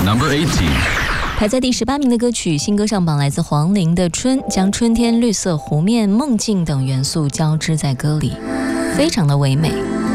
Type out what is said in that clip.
Number 18. 排在第18名的歌曲，新歌上榜来自黄龄的《春》，将春天、绿色湖面、梦境等元素交织在歌里，非常的唯美。